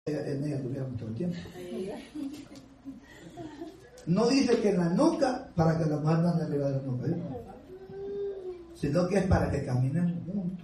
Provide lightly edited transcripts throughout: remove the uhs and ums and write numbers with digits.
en ella tuviéramos todo el tiempo. No dice que en la nuca para que la mujer no ande arriba de la nuca, sino que es para que caminen juntos.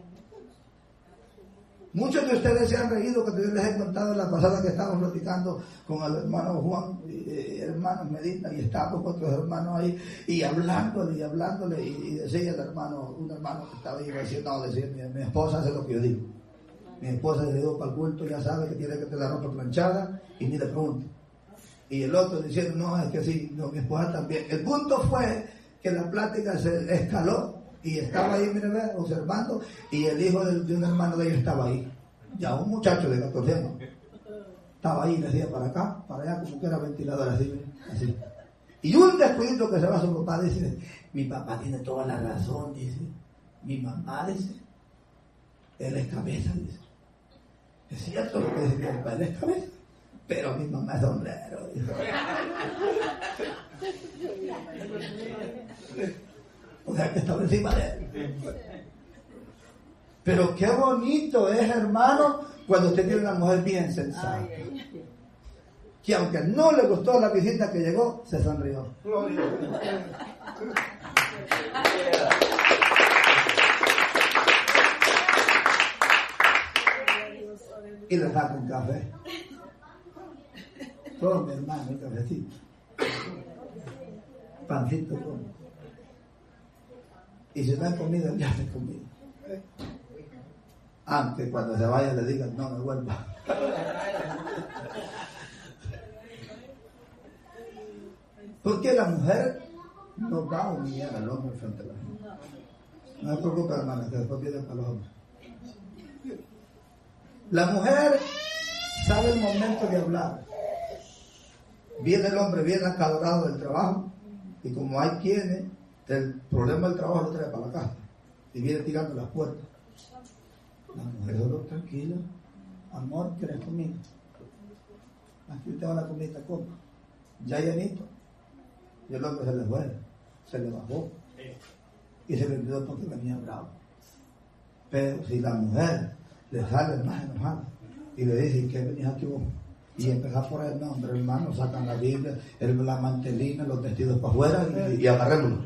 Muchos de ustedes se han reído cuando yo les he contado la pasada que estábamos platicando con el hermano Juan y hermano Medina, y estábamos con otros hermanos ahí y hablándole y decía el hermano, un hermano que estaba ahí, decía, mi esposa hace lo que yo digo. Mi esposa le digo para el culto, ya sabe que tiene que tener la ropa planchada y ni le pregunto. Y el otro diciendo, no, es que sí, no, mi esposa también. El punto fue que la plática se escaló y estaba ahí, mire, observando, y el hijo de un hermano de ellos estaba ahí. Ya un muchacho de 14 años. Estaba ahí, le decía para acá, para allá, como que era ventilador, así. Y un descuidito que se va a su papá, dice, mi papá tiene toda la razón, dice. Mi mamá, dice, él es cabeza, dice. Es cierto lo que dice mi papá, él es cabeza, pero mi mamá es sombrero, dice. O sea, que estaba encima de él. Pero qué bonito es, hermano, cuando usted tiene una mujer bien sensata, que aunque no le gustó la visita que llegó, se sonrió. Y le saca un café. Todo mi hermano, un cafecito. Pancito con. Y si no hay comida, ya hay comida. Aunque cuando se vaya le digan, no me vuelva. Porque la mujer no va a humillar al hombre frente a la gente. No se preocupe, hermana, que después viene para los hombres. La mujer sabe el momento de hablar. Viene el hombre bien acalorado del trabajo, y como hay quienes, el problema del trabajo lo trae para la casa y viene tirando las puertas. La mujer solo tranquila, amor, ¿quieres comida? Aquí te va la comida, coma. Ya llenito. Y el hombre se le fue, se le bajó y se le olvidó porque venía bravo. Pero si la mujer le sale más enojada y le dice, ¿qué venías aquí vos? Y empezar por el nombre, hermano, sacan la Biblia, la mantelina, los vestidos para afuera y agarrémoslo.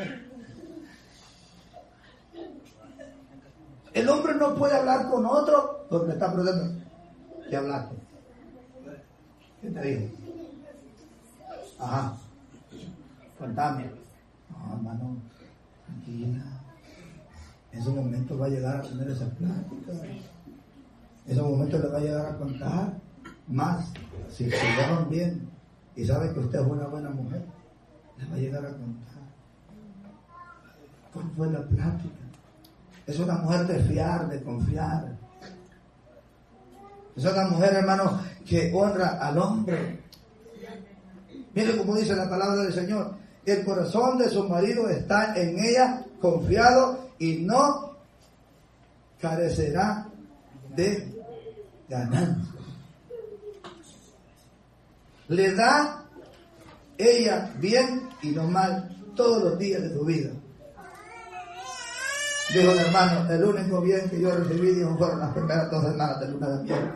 El hombre no puede hablar con otro porque está perdiendo. ¿Qué hablaste? ¿Qué te dijo? Ajá. Contame. No, hermano, tranquila. En ese momento va a llegar a tener esa plática. En ese momento le va a llegar a contar más. Si se llevan bien y sabe que usted es una buena mujer, le va a llegar a contar. ¿Cuál fue la plática? Es una mujer de fiar, de confiar. Es una mujer, hermano, que honra al hombre. Mire cómo dice la palabra del Señor. El corazón de su marido está en ella confiado y no carecerá de ganancia. Le da ella bien y no mal todos los días de su vida. Dijo el hermano, el único bien que yo recibí, dijo, fueron las primeras 2 semanas de luna de miel.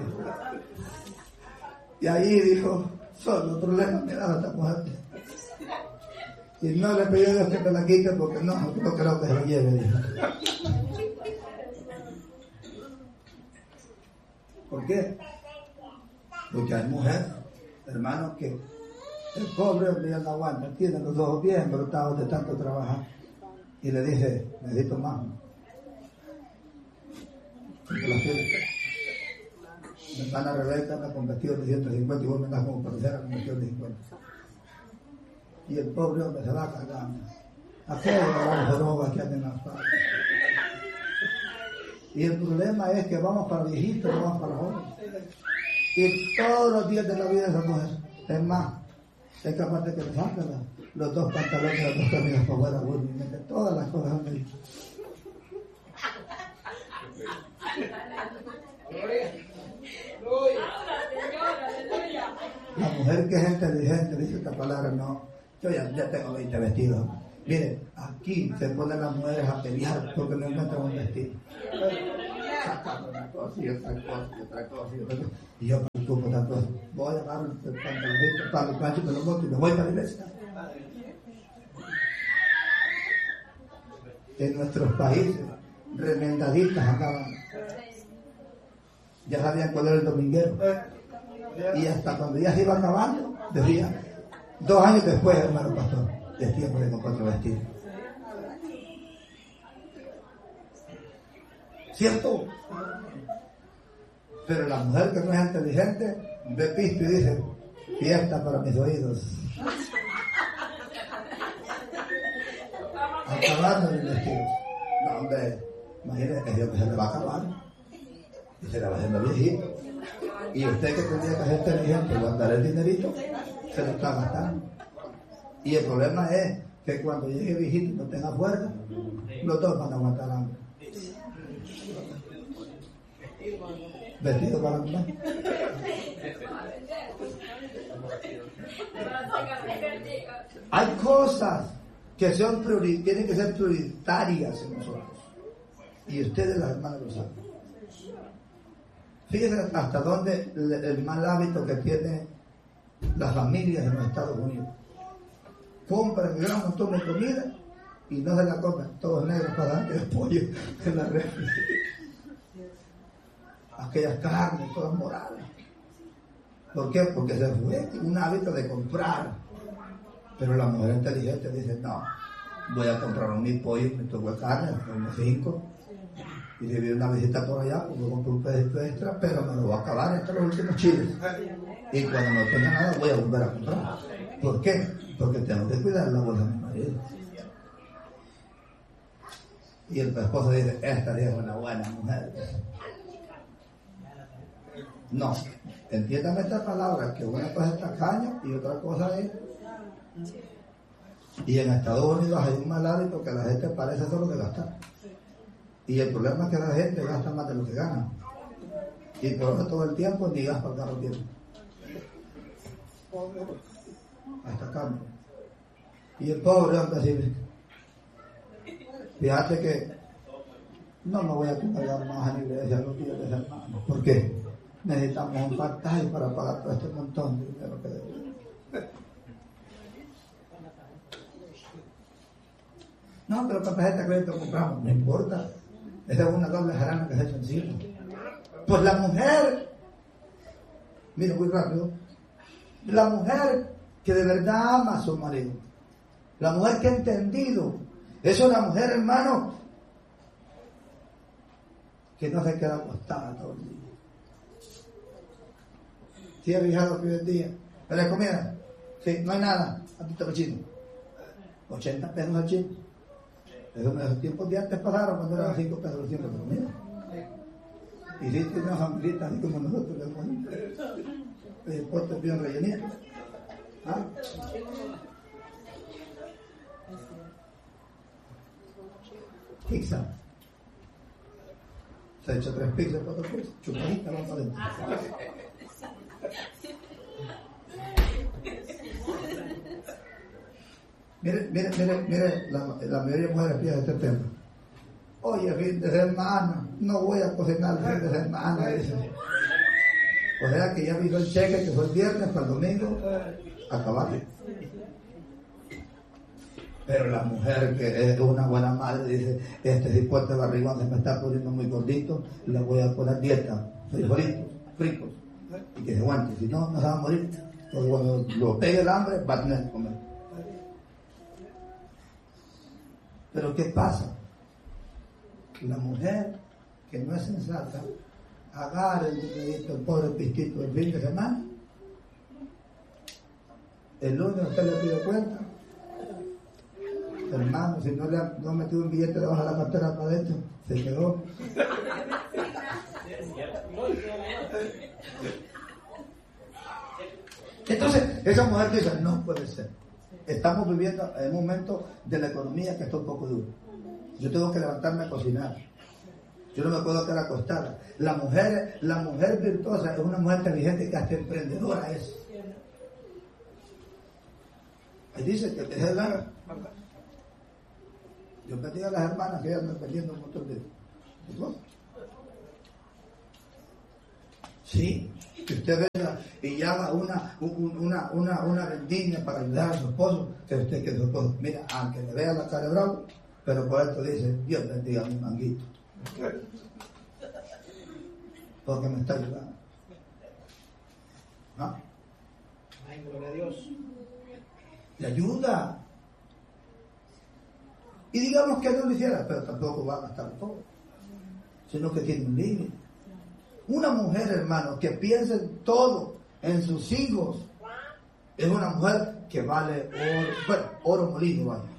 Y ahí dijo, solo problemas me da esta mujer. Y no le pidió a Dios que me la quite porque no creo que se la lleve. Dijo. ¿Por qué? Porque hay mujeres, hermanos, que el pobre hombre ya no aguanta, tiene los ojos bien brotados de tanto trabajar. Y le dice, necesito más. Mi hermana Rebeca anda con vestido de 150 y vos me andas como parecera con vestido de 50. Y el pobre hombre se va cargando. Aquellos vamos drogas que andan en las patas. Y el problema es que vamos para viejitos, no vamos para jóvenes. Y todos los días de la vida de esa mujer, es más, es capaz de que le saquen los 2 pantalones, las 2 camisas para afuera, todas las cosas han dicho. La mujer que es inteligente dice esta palabra, no, yo ya tengo 20 vestidos. Mire, aquí se ponen las mujeres a pelear porque no encuentran un vestido. cosa, y otra cosa, y otra cosa, y otra cosa. Y yo preocupo tanto, voy a agarrar el pantalonito para mi plancho, me lo monto y me voy para la iglesia. En nuestros países, remendaditas andaban. Ya sabían cuál era el dominguero. Y hasta cuando ya se iba acabando, decía, 2 años después, hermano pastor, es tiempo de comprar otro vestido. ¿Cierto? Pero la mujer que no es inteligente, ve pisto y dice, fiesta para mis oídos. Acabando el vestido. No, hombre, imagínese que Dios se le va a acabar. Y se le va haciendo viejito. Y usted que tendría que ser inteligente, guardar el dinerito, se lo está gastando. Y el problema es que cuando llegue viejito y no tenga fuerza, los dos van a aguantar hambre. Vestido para la mujer. Hay cosas que tienen que ser prioritarias en nosotros. Y ustedes, las hermanas, lo saben. Fíjense hasta dónde el mal hábito que tienen las familias en los Estados Unidos. Compran un gran montón de comida y no se la comen. Todos negros para darle el pollo en la red. Aquellas carnes, todas moradas. ¿Por qué? Porque se fue un hábito de comprar. Pero la mujer inteligente dice, no, voy a comprar un mil pollos, me tocó carne, unos 5. Y si viene una visita por allá, pues voy a comprar un pedacito extra, pero me lo voy a acabar hasta los últimos chiles. Y cuando no tenga nada, voy a volver a comprar. ¿Por qué? Porque tengo que cuidar la bolsa de mi marido. Y el esposo dice, esta es una buena mujer. No, entiéndame esta palabra, que una cosa es tacaño y otra cosa es... Y en Estados Unidos hay un mal hábito que la gente parece solo de gastar. Y el problema es que la gente gasta más de lo que gana. Y por eso todo el tiempo ni gasta el carro tiempo. Hasta cambio. Y el pobre anda así. Fíjate que no me voy a congregar más a la iglesia los días de semana. ¿Por qué? Necesitamos un part-time para pagar todo este montón de dinero que debemos. No, pero con tarjeta de crédito compramos. No importa. Esa es una doble jarana que se ha hecho encima. Pues la mujer, mira muy rápido, la mujer que de verdad ama a su marido, la mujer que ha entendido, es una mujer, hermano, que no se queda acostada todo el día. ¿Sí ha fijado que hoy en día? ¿Pero hay comida? Sí, no hay nada. ¿A ti te chino? 80 pesos al chino. Esos tiempos de antes pasaron cuando eran 5 pesos el tiempo de comida. Y si tiene una familita así como nosotros, el puesto es bien rellenito. ¿Ah? Pizza. Se ha hecho 3 pizzas, 4 pizzas. Chupadita, vamos adentro. Mire, la mayoría de mujeres piden este tema. Oye, fin de semana, no voy a cocinar el fin de semana, dice. O sea que ya vino el cheque que fue el viernes para el domingo, acabarle. Pero la mujer que es una buena madre dice, este cipote barrigón se me está poniendo muy gordito, le voy a poner dieta, frijolitos, fricos, y que se aguante, si no, no se va a morir. Porque cuando lo pegue el hambre, va a tener que comer. Pero ¿qué pasa? La mujer que no es sensata agarra el pobre pisquito el fin de semana, el lunes usted le pide cuenta, hermano, si no metió un billete debajo de la cartera para adentro, se quedó. Entonces esa mujer dice, no puede ser. Estamos viviendo en un momento de la economía que está un poco duro. Yo tengo que levantarme a cocinar. Yo no me puedo quedar acostada. La mujer virtuosa es una mujer inteligente que hasta emprendedora es. Ahí dice que deje la... Yo pedí a las hermanas que ellas me vendiendo un montón de cosas. Sí, que usted venga y haga una vendimia para ayudar a su esposo, que usted que su esposo, mira, aunque le vea la cara de bravo, pero por esto dice, Dios bendiga a mi manguito. Porque me está ayudando. ¿Ah? Ay, gloria a Dios. Le ayuda. Y digamos que no lo hiciera, pero tampoco va a gastar todo, sino que tiene un límite. Una mujer, hermano, que piense en todo, en sus hijos, es una mujer que vale oro, bueno, oro molido, vaya.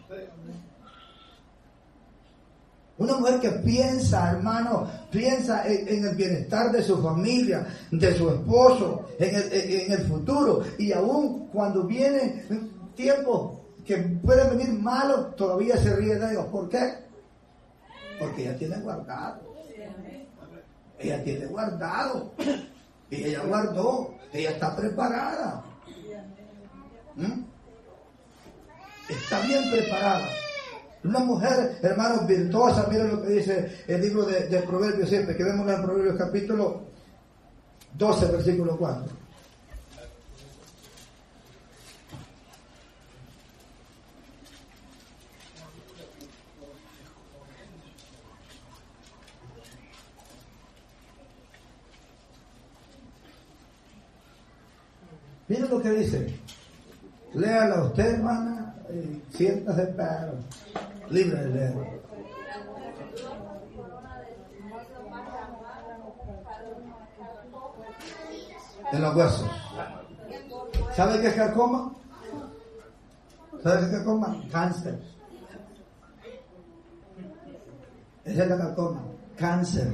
Una mujer que piensa, hermano, piensa en el bienestar de su familia, de su esposo, en el futuro. Y aún cuando vienen tiempos que pueden venir malos, todavía se ríe de ellos. ¿Por qué? Porque ella tiene guardado. Ella tiene guardado. Y ella guardó. Ella está preparada. Está bien preparada. Una mujer, hermanos, virtuosa. Miren lo que dice el libro de Proverbios siempre, que vemos en Proverbios capítulo 12, versículo 4. Miren lo que dice. Léala usted, hermana, y siéntase, pero libre de leer. En los huesos. ¿Sabe qué es carcoma? ¿Sabe qué es carcoma? Cáncer. Esa es la carcoma. Cáncer.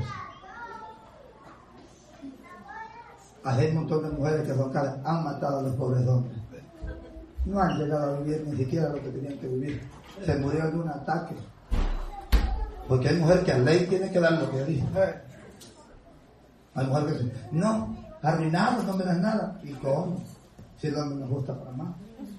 Hay un montón de mujeres que han matado a los pobres hombres. No han llegado a vivir ni siquiera lo que tenían que vivir. Se murieron de un ataque. Porque hay mujeres que a ley tienen que dar lo que dice. Hay mujeres que dicen, no, arruinado, no me das nada. ¿Y cómo? Si el hombre nos gusta para más.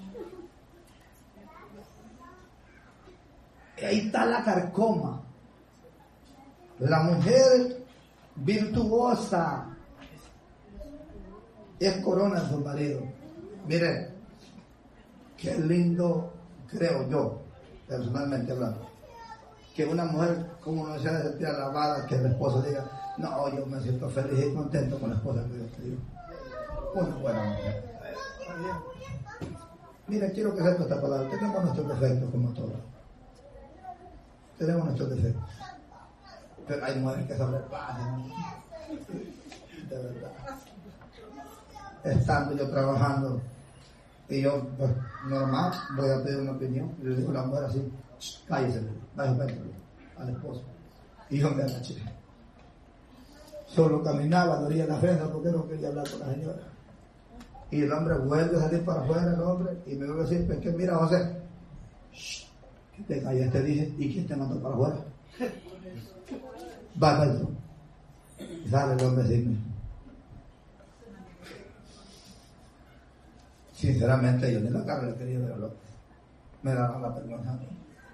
Y ahí está la carcoma. La mujer virtuosa es corona de su marido. Mire, qué lindo, creo yo, personalmente hablando, que una mujer como no se sentir alabada, que el esposo diga, no, yo me siento feliz y contento con la esposa que Dios te dio. Una buena mujer. Mira, quiero que sepa esta palabra. Tenemos nuestros defectos como todos. Tenemos nuestros defectos. Pero hay mujeres que sobrepasan. De verdad. Estando yo trabajando y yo, pues, normal, voy a pedir una opinión. Y le digo a la mujer así, cállese, vaya al esposo. Y yo me agaché. Solo caminaba, dolía la frente porque no quería hablar con la señora. Y el hombre vuelve a salir para afuera, el hombre, y me vuelve a decir, pues que mira, José, que te calles, te dije, ¿y quién te mandó para afuera? Va adentro. Y sale el hombre así. Sinceramente, yo ni la cara le quería ver al otro. Me daba la vergüenza a mí.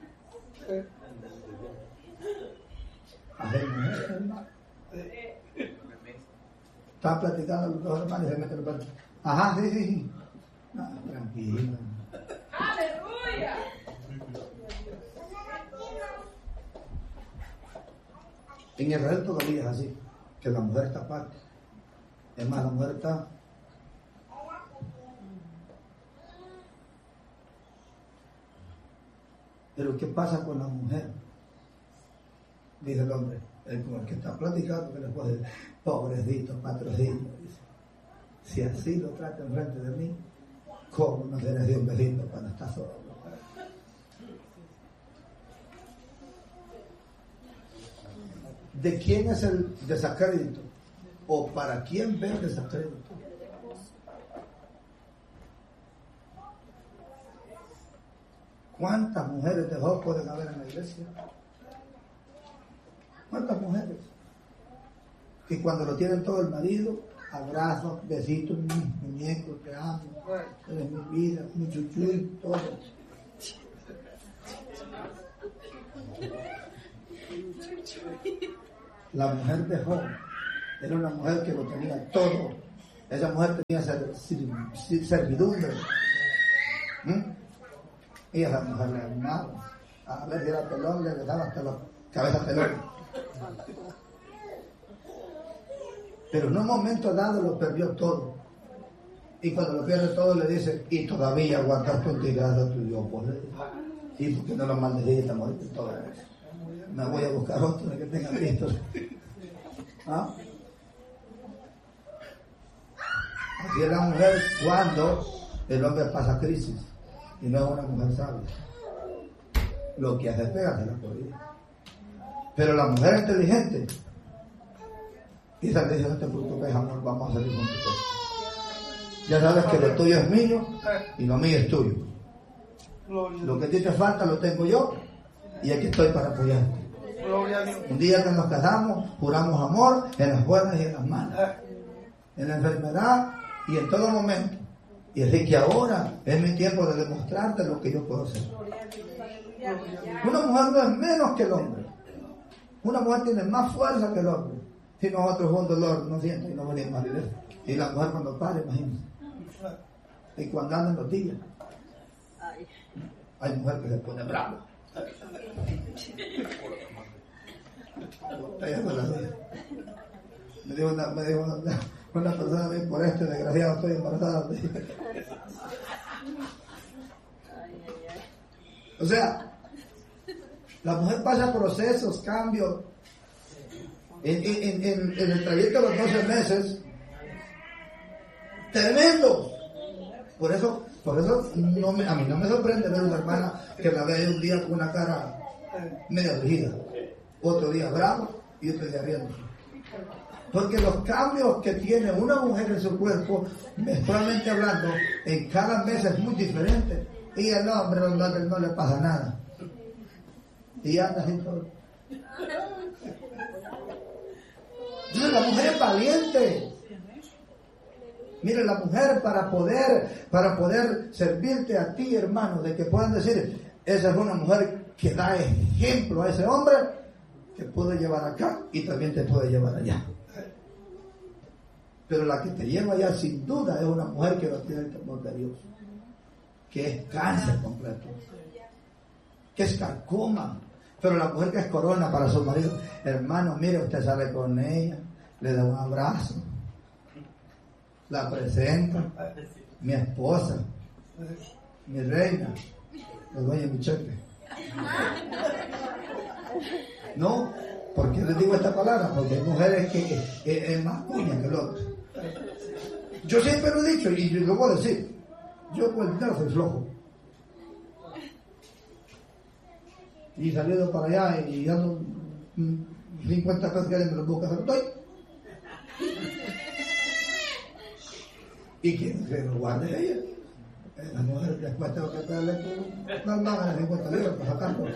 Estaba platicando los dos hermanos y se mete el perro. Ajá, sí. No, tranquilo. ¡Aleluya! En Israel todavía es así, que la mujer está aparte. Es más, la mujer está... Pero ¿qué pasa con la mujer? Dice el hombre, con el que está platicando, que le puede decir, pobrecito, patrocinio, dice. Si así lo trata enfrente de mí, ¿cómo no se le dio un besito cuando está solo? ¿De quién es el desacrédito? ¿O para quién ve el desacrédito? ¿Cuántas mujeres de Job pueden haber en la iglesia? ¿Cuántas mujeres? Que cuando lo tienen todo el marido, abrazos, besitos, mis muñecos, te amo, eres mi vida, mi chuchuy, todo. La mujer de Job Era una mujer que lo tenía todo. Esa mujer tenía servidumbre. Y esa mujer le amaba. A ver si era pelón, le daba hasta la cabeza pelón. Pero en un momento dado lo perdió todo. Y cuando lo pierde todo le dice, y todavía guardas tu integridad a tu Dios. Pues, ¿y por qué no lo maldecís esta mujer? Me voy a buscar otro que tenga Cristo. ¿Ah? Así es la mujer cuando el hombre pasa crisis y no es una mujer sabia. Lo que hace es pegársela por ella. Pero la mujer inteligente, esa le dice, no te preocupes, amor, vamos a salir juntos. Ya sabes que lo tuyo es mío y lo mío es tuyo. Lo que a ti te falta lo tengo yo y aquí estoy para apoyarte. Un día que nos casamos, juramos amor en las buenas y en las malas, en la enfermedad y en todo momento. Y así que ahora es mi tiempo de demostrarte lo que yo puedo hacer. Una mujer no es menos que el hombre. Una mujer tiene más fuerza que el hombre. Si nosotros un dolor no sienten y no venimos más de eso. Y la mujer cuando para, imagínense. Y cuando anda en los días. Hay mujer que se pone bravo. Me dijo una persona, por este desgraciado estoy embarazada. O sea, la mujer pasa procesos, cambios. En el trayecto de los 12 meses, tremendo. Por eso a mí no me sorprende ver una hermana que la ve un día con una cara medio afligida, otro día brava y otro día riendo. Porque los cambios que tiene una mujer en su cuerpo, menstrualmente hablando, en cada mes es muy diferente. Y al hombre no le pasa nada. Y anda así todo. Entonces la mujer es valiente. Mire, la mujer para poder servirte a ti, hermano, de que puedan decir, esa es una mujer que da ejemplo a ese hombre, te puede llevar acá y también te puede llevar allá. Pero la que te lleva allá sin duda es una mujer que no tiene el temor de Dios, que es cáncer completo, que es carcoma. Pero la mujer que es corona para su marido, hermano, mire, usted sale con ella, le da un abrazo, la presenta, mi esposa, mi reina, le doy mi cheque. No, ¿por qué les digo esta palabra? Porque hay mujeres que es más cuña que el otro. Yo siempre lo he dicho y lo voy a decir, yo por el dinero soy flojo. Y saliendo para allá y dando 50 pesos que alguien me los busca, se los doy. ¿Y quién se lo guarde ella? La mujer después tengo que darle más de 50 libras para sacarlo.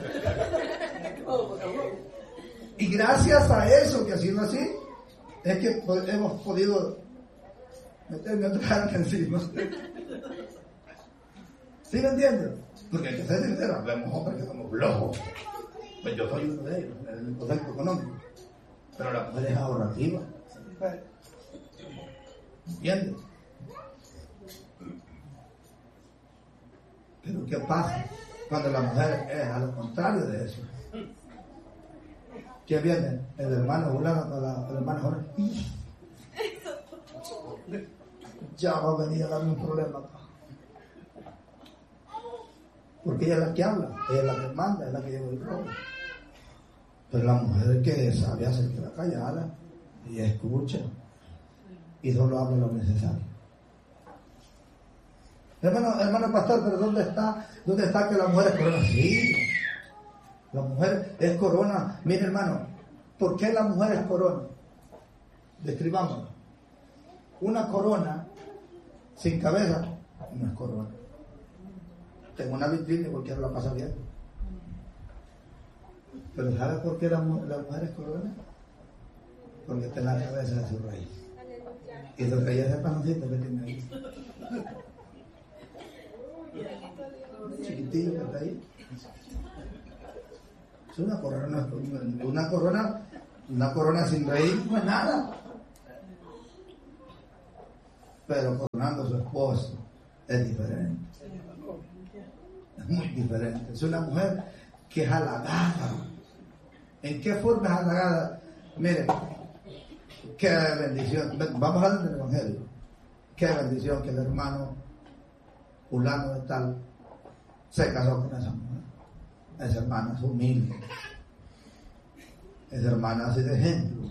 Y gracias a eso que ha sido así, es que hemos podido meterme otra carne encima. ¿Sí me entiendes? Porque hay que ser sincero, vemos hombres que somos flojos. Pues yo soy uno de ellos, en el concepto económico. Pero la mujer es ahorrativa. ¿Entiendes? Pero ¿qué pasa cuando la mujer es a lo contrario de eso? ¿Qué viene? El hermano fulano con el hermano joven. Ya va a venir a darme un problema. Porque ella es la que habla, ella es la que manda, es la que lleva el rol. Pero la mujer que sabe hacer que la callada y escucha y solo habla lo necesario. Hermano pastor, pero ¿dónde está que la mujer es corona? Sí, la mujer es corona. Mire, hermano, ¿por qué la mujer es corona? Describámoslo. Una corona sin cabeza no es corona. Tengo una vitrina y cualquiera la pasa bien. Pero ¿sabe por qué la mujer es corona? Porque está en la cabeza de su raíz. Y su raíz es el panoncito que tiene ahí. Chiquitillo que está ahí. Es una corona sin raíz no es nada. pero coronando a su esposo es diferente. Es muy diferente. Es una mujer que es halagada. ¿En qué forma es halagada? Mire, qué bendición. Vamos a hablar del Evangelio. Qué bendición que el hermano fulano de tal se casó con esa mujer. Esa hermana es humilde. Esa hermana hace de ejemplo.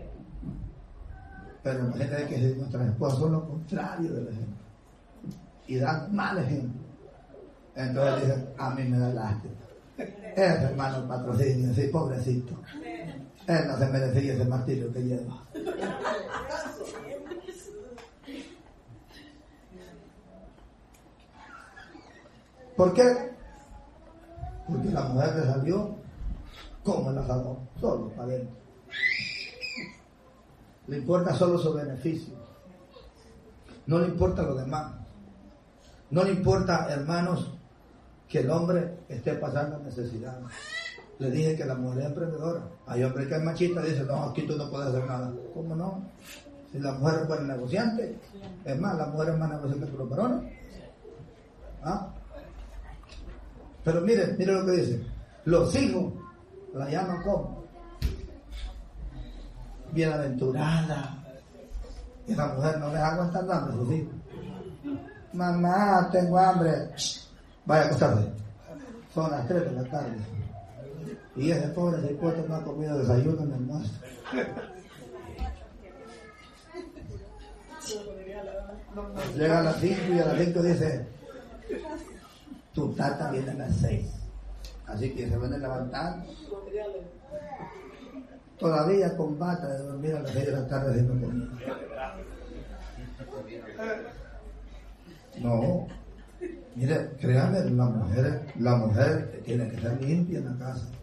Pero imagínate que nuestras esposas son lo contrario del ejemplo. Y dan mal ejemplo. Entonces dicen, a mí me da lástima. Ese hermano patrocinio, sí, pobrecito. Él no se merecía ese martirio que lleva. ¿Por qué? Porque la mujer le salió como el asador, solo para adentro. Le importa solo su beneficio. No le importa lo demás. No le importa, hermanos, que el hombre esté pasando necesidad. Le dije que la mujer es emprendedora. Hay hombres que es machista y dicen, no, aquí tú no puedes hacer nada. ¿Cómo no? Si la mujer es buena negociante. Es más, la mujer es más negociante que los varones. ¿Ah? Pero mire lo que dice. Los hijos la llaman como bienaventurada. Y la mujer no les aguanta hambre a sus hijos. Mamá, tengo hambre. Vaya a acostarse. Son las 3 de la tarde. Y ese pobre cipote no ha comido desayuno ni almuerzo. Llega a las 5 y a las 5 dice, tu tata viene a las 6. Así que se van a levantar. Todavía con bata de dormir a las 6 de la tarde haciendo comida. No. Mire, créanme, la mujer tiene que ser limpia en la casa.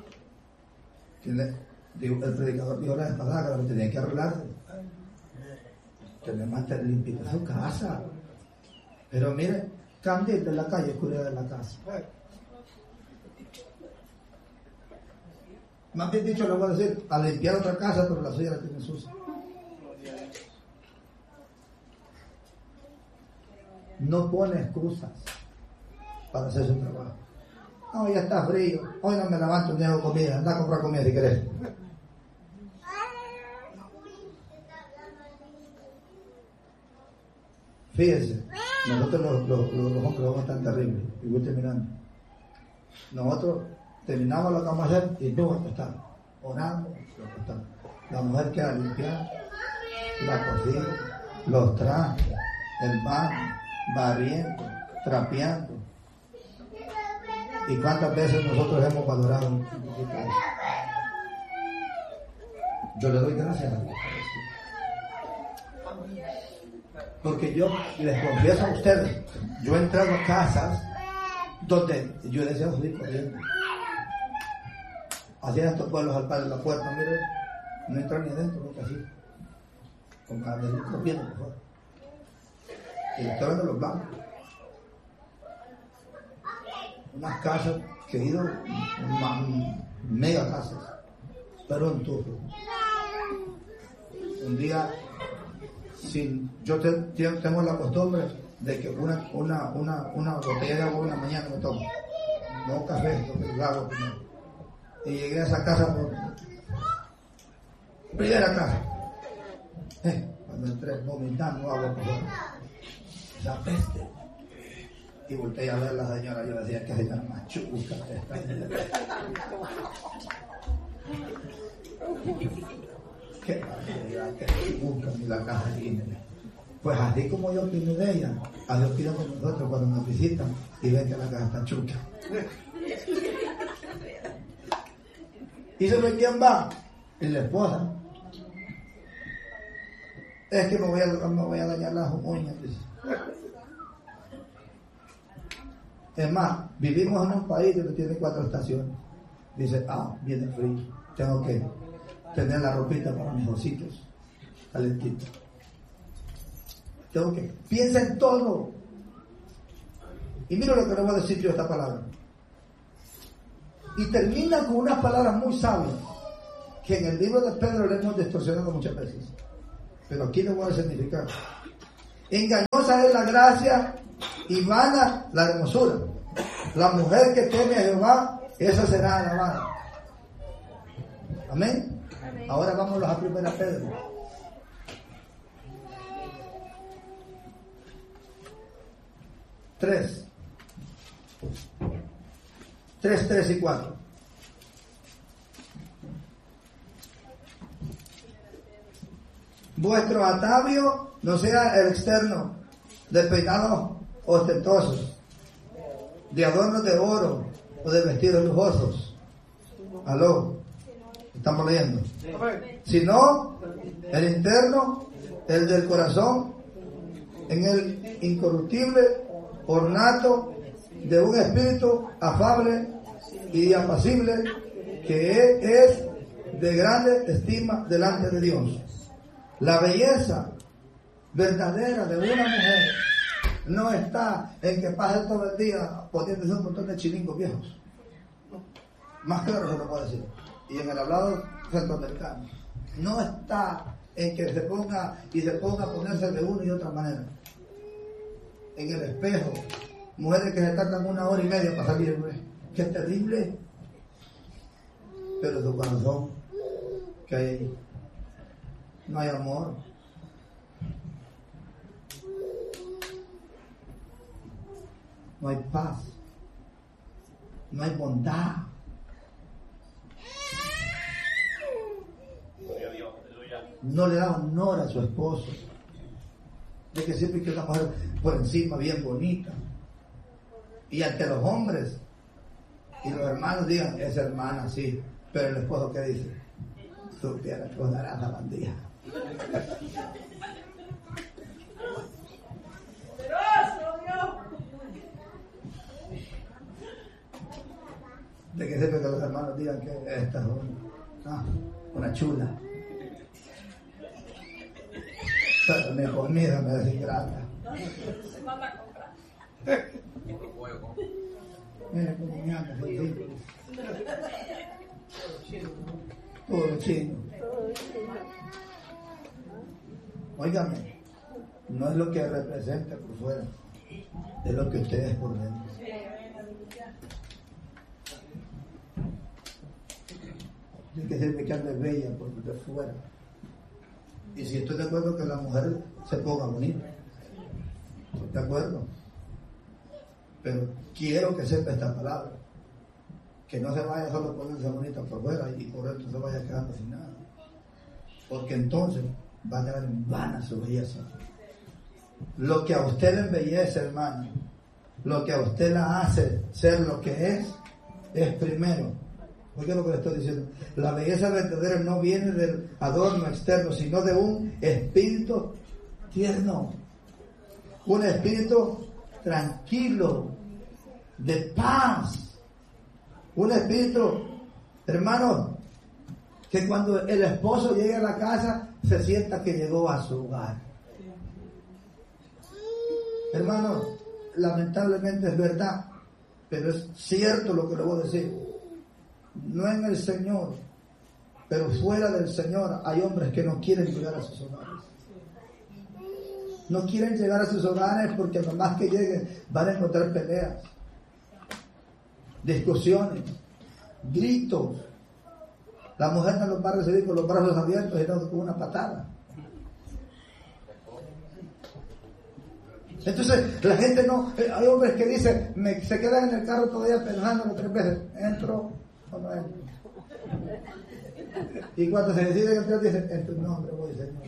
El predicador dijo la vez pasada que tenía que arreglarse. Tiene que mantener limpita su casa. Pero mire, candil de la calle, oscuridad de la casa. Más bien dicho, le voy a decir, a limpiar otra casa, pero la suya la tiene sucia. No pone excusas para hacer su trabajo. No, ya está frío, hoy no me levanto ni hago comida, anda a comprar comida si querés. Fíjense, nosotros los hombres somos tan terribles, y voy terminando. Nosotros terminamos lo que vamos a hacer y no acostamos. Oramos, lo acostamos. La mujer queda limpiando la cocina, los trastes, el baño, barriendo, trapeando. ¿Y cuántas veces nosotros hemos valorado un poquito eso? Yo le doy gracias a Dios. Porque yo les confieso a ustedes, yo he entrado a casas donde yo deseo salir corriendo. Hacían estos pueblos al padre de la puerta, mire, no entran ni adentro, nunca así. Con carne corriendo por fuera. Y le estoy hablando de los blancos. Unas casas que he ido, mega casas, pero en todo. Un día, yo tengo la costumbre de que una botella de agua en la mañana me tomo, no café, porque el agua primero. Y llegué a esa casa por primera casa. Cuando entré vomitando agua por fuera. Esa peste. Y volteé a ver a la señora, yo decía que señora machuca esta. Qué barbaridad, que buscan en la casa de. Pues así como yo opino de ella, a Dios pido con nosotros cuando nos visitan y ven que la casa está chuca. ¿Y sobre quién va? Y la esposa. Es que me voy a dañar las uñas. Es más, vivimos en un país que tiene 4 estaciones. Dice, viene frío, tengo que tener la ropita para mis ositos, calentito. Piensa en todo. Y mira lo que le voy a decir yo esta palabra. Y termina con unas palabras muy sabias que en el libro de Pedro le hemos distorsionado muchas veces. Pero aquí le voy a significar. Engañosa es la gracia y vana la hermosura. La mujer que teme a Jehová, esa será alabada. Amén. Ahora vámonos a 1 Pedro. 3, 3 y 4. Vuestro atavio no sea el externo de peinados ostentosos, de adornos de oro o de vestidos lujosos. Aló, estamos leyendo. Sino el interno, el del corazón, en el incorruptible ornato de un espíritu afable y apacible, que es de grande estima delante de Dios. La belleza verdadera de una mujer no está en que pase todo el día poniéndose un montón de chilingos viejos. Más claro se lo puedo decir. Y en el hablado centroamericano. No está en que se ponga a ponerse de una y otra manera. En el espejo, mujeres que se tardan 1 hora y media para salir, qué terrible. Pero su corazón, que hay ahí, no hay amor. No hay paz. No hay bondad. No le da honor a su esposo. De que siempre que una mujer por encima, bien bonita. Y ante los hombres y los hermanos digan, es hermana, sí. Pero el esposo, ¿qué dice? Supiera que os dará la bandija. De que siempre que los hermanos digan que esta es una chula. Pero mi comida me desingrata. Se manda a comprar. Mira cómo me anda, todo chino. Óigame, no es lo que representa por fuera, es lo que usted es por dentro. Tiene que ser que ande bella por fuera. Y si estoy de acuerdo que la mujer se ponga bonita, estoy de acuerdo. Pero quiero que sepa esta palabra. Que no se vaya solo a ponerse bonita por fuera y por dentro se vaya quedando sin nada. Porque entonces va a quedar en vana su belleza. Lo que a usted le embellece, hermano, lo que a usted la hace ser lo que es primero. Oiga lo que le estoy diciendo. La belleza verdadera no viene del adorno externo, sino de un espíritu tierno. Un espíritu tranquilo, de paz. Un espíritu, hermano, que cuando el esposo llegue a la casa se sienta que llegó a su hogar. Hermano, lamentablemente es verdad, pero es cierto lo que le voy a decir. No en el Señor, pero fuera del Señor hay hombres que no quieren llegar a sus hogares. No quieren llegar a sus hogares porque nomás que lleguen van a encontrar peleas, discusiones, gritos. La mujer no los va a recibir con los brazos abiertos, sino con una patada. Entonces la gente no, hay hombres que dicen, se quedan en el carro todavía pensando 3 veces, entro o no entro. Y cuando se deciden entrar dicen, en tu nombre voy, Señor.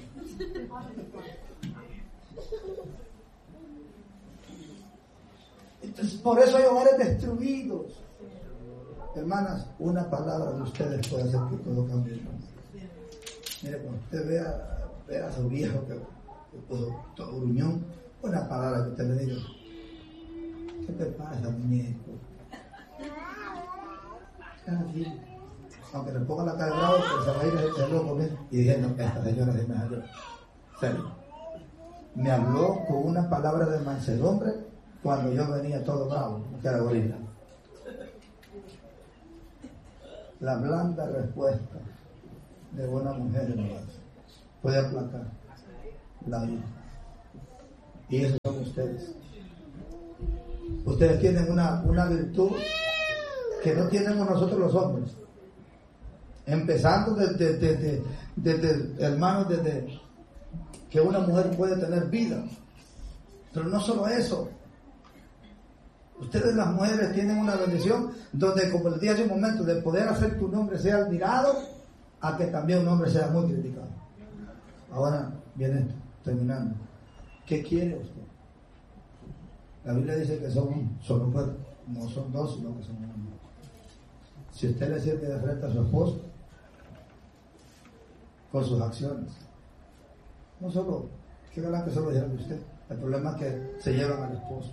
Entonces por eso hay hogares destruidos. Hermanas, una palabra de ustedes puede hacer que todo cambie. Mire, cuando usted vea a su viejo que puso todo gruñón, una palabra que usted le diga, ¿qué te pasa, muñeco? Aunque le ponga la cara de bravo, pero se va a ir ese loco bien. Y dije, no, esta señora se me salió. Serio. Me habló con una palabra de mansedumbre cuando yo venía todo bravo, que era gorila. La blanda respuesta de una mujer puede aplacar la vida. Y esos son ustedes. Ustedes tienen una virtud que no tenemos nosotros los hombres. Empezando desde hermanos, desde que una mujer puede tener vida. Pero no solo eso. Ustedes las mujeres tienen una bendición donde, como les dije hace un momento, de poder hacer que un hombre sea admirado a que también un hombre sea muy criticado. Ahora viene esto, terminando. ¿Qué quiere usted? La Biblia dice que son solo cuerpo, no son dos, sino que son uno. Si usted le sirve de frente a su esposo, con sus acciones, no solo, qué galán que solo dijeron de usted, el problema es que se llevan al esposo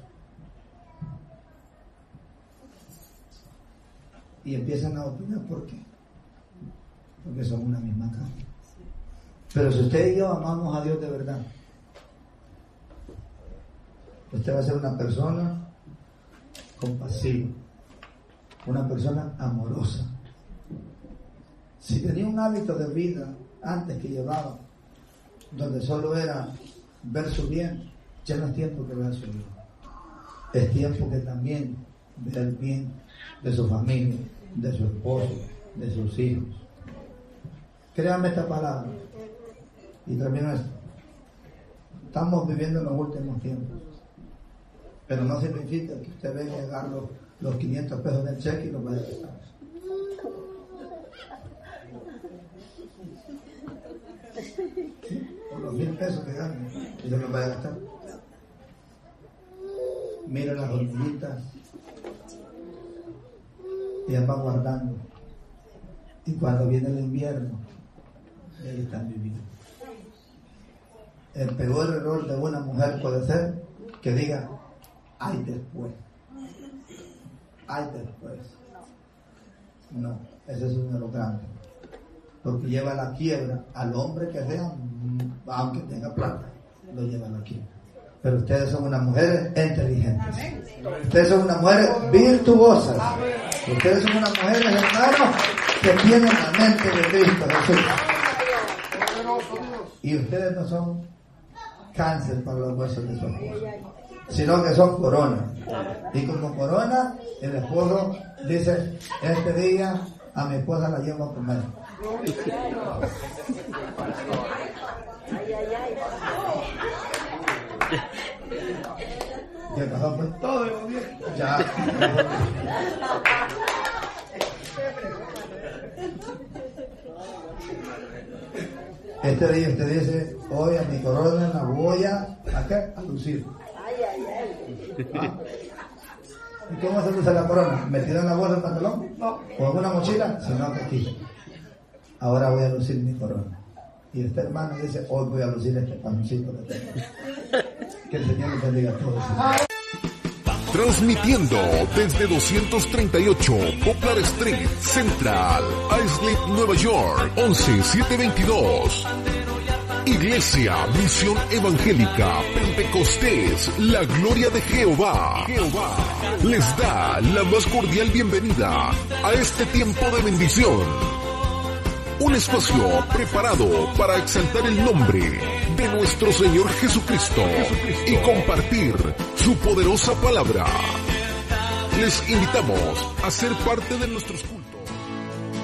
y empiezan a opinar. ¿Por qué? Porque son una misma carne. Pero si usted y yo amamos a Dios de verdad, usted va a ser una persona compasiva, una persona amorosa. Si tenía un hábito de vida antes que llevaba, donde solo era ver su bien, ya no es tiempo que vea su bien. Es tiempo que también vea el bien de su familia, de su esposo, de sus hijos. Créanme esta palabra. Y termino esto. Estamos viviendo en los últimos tiempos. Pero no significa que usted venga a agarrar los 500 pesos del cheque y los vaya a gastar. ¿Sí? O los 1000 pesos que ganan y se los vaya a gastar. Mira las hormiguitas y ellas van guardando. Y cuando viene el invierno, ellas están viviendo. El peor error de una mujer puede ser que diga: ay, después. Ay, después. No, ese es un error grande. Porque lleva a la quiebra al hombre que sea, aunque tenga plata, lo lleva a la quiebra. Pero ustedes son unas mujeres inteligentes. Ustedes son unas mujeres virtuosas. Ustedes son unas mujeres, hermanos, que tienen la mente de Cristo Jesús. Y ustedes no son cáncer para los huesos de su esposo, sino que son corona. Y como corona, el esposo dice: este día a mi esposa la llevo a comer. ¿Qué pasó? Pues todo bien. Ya. Este día usted dice: hoy a mi corona la voy a lucir. ¿Ah? ¿Y cómo se usa la corona? ¿Metida en la bolsa del pantalón? No. ¿O en una mochila? Sino que aquí. Ahora voy a lucir mi corona. Y este hermano dice: hoy voy a lucir este pancito que tengo. Que el Señor les bendiga a todos. Transmitiendo desde 238 Poplar Street, Central, Islip, Nueva York, 11722. Iglesia Misión Evangélica Pentecostés, la gloria de Jehová. Les da la más cordial bienvenida a este tiempo de bendición. Un espacio preparado para exaltar el nombre de nuestro Señor Jesucristo y compartir su poderosa palabra. Les invitamos a ser parte de nuestros cultos.